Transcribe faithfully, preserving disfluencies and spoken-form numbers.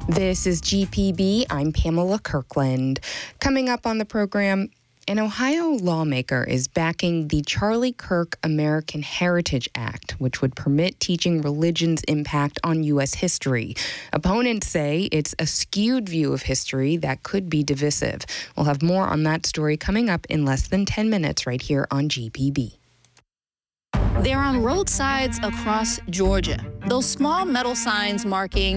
This is G P B. I'm Pamela Kirkland. Coming up on the program, an Ohio lawmaker is backing the Charlie Kirk American Heritage Act, which would permit teaching religion's impact on U S history. Opponents say it's a skewed view of history that could be divisive. We'll have more on that story coming up in less than ten minutes right here on G P B. They're on roadsides across Georgia. Those small metal signs marking